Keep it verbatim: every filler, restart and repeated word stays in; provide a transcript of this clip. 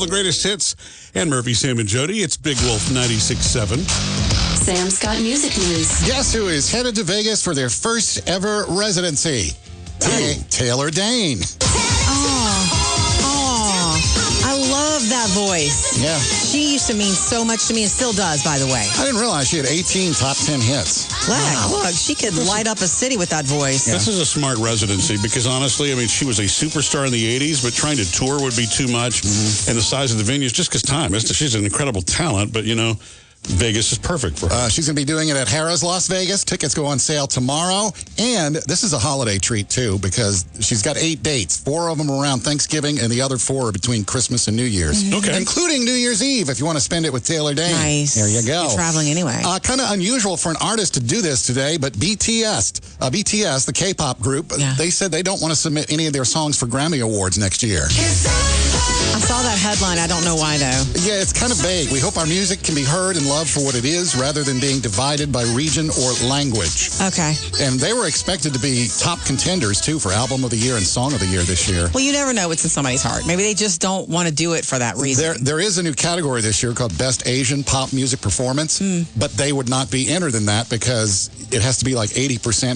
the greatest hits. And Murphy, Sam, and Jody. It's Big Wolf ninety-six point seven. Sam's got music news. Guess who is headed to Vegas for their first ever residency? Ta- Taylor Dayne. I love that voice. Yeah. She used to mean so much to me and still does, by the way. I didn't realize she had eighteen top ten hits. Look, look, she could light up a city with that voice. This is a smart residency because honestly, I mean, she was a superstar in the eighties, but trying to tour would be too much. Mm-hmm. And the size of the venues, just because time. It's, she's an incredible talent, but you know, Vegas is perfect for her. Uh, she's going to be doing it at Harrah's Las Vegas. Tickets go on sale tomorrow. And this is a holiday treat, too, because she's got eight dates. Four of them around Thanksgiving, and the other four are between Christmas and New Year's. Mm-hmm. Okay. Including New Year's Eve, if you want to spend it with Taylor Dayne. Nice. There you go. You're traveling anyway. Uh, kind of unusual for an artist to do this today, but B T S, uh, B T S, the K-pop group, Yeah. they said they don't want to submit any of their songs for Grammy Awards next year. I saw that headline. I don't know why, though. Yeah, it's kind of vague. We hope our music can be heard and loved for what it is rather than being divided by region or language. Okay. And they were expected to be top contenders, too, for Album of the Year and Song of the Year this year. Well, you never know what's in somebody's heart. Maybe they just don't want to do it for that reason. There, there is a new category this year called Best Asian Pop Music Performance, Mm. but they would not be entered in that because it has to be like eighty percent